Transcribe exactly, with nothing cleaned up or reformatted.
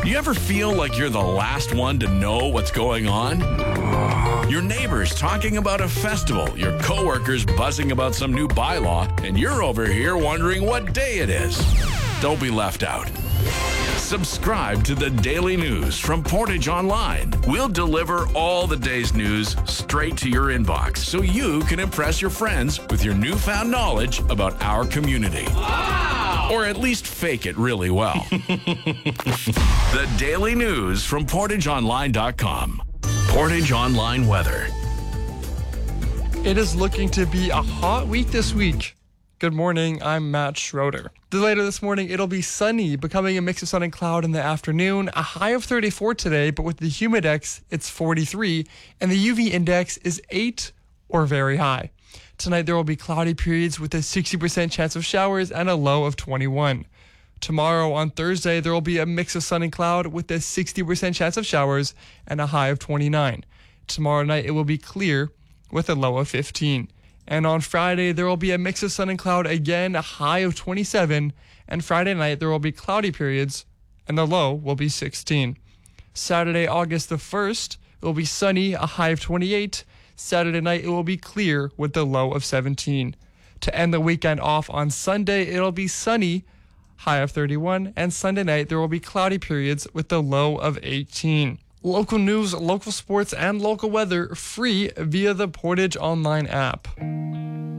Do you ever feel like you're the last one to know what's going on? Your neighbors talking about a festival, your coworkers buzzing about some new bylaw, and you're over here wondering what day it is. Don't be left out. Subscribe to the Daily News from Portage Online. We'll deliver all the day's news straight to your inbox so you can impress your friends with your newfound knowledge about our community. Wow! Or at least fake it really well. The Daily News from portage online dot com. Portage Online weather. It is looking to be a hot week this week. Good morning, I'm Matt Schroeder. Later this morning, it'll be sunny, becoming a mix of sun and cloud in the afternoon. A high of thirty-four today, but with the humidex, it's forty-three, and the U V index is eight or very high. Tonight, there will be cloudy periods with a sixty percent chance of showers and a low of twenty-one. Tomorrow, on Thursday, there will be a mix of sun and cloud with a sixty percent chance of showers and a high of twenty-nine. Tomorrow night, it will be clear with a low of fifteen. And on Friday, there will be a mix of sun and cloud again, a high of twenty-seven. And Friday night, there will be cloudy periods, and the low will be sixteen. Saturday, August the first, it will be sunny, a high of twenty-eight. Saturday night, it will be clear with the low of seventeen. To end the weekend off on Sunday, it'll be sunny, high of thirty-one. And Sunday night, there will be cloudy periods with the low of eighteen. Local news, local sports, and local weather free via the Portage Online app.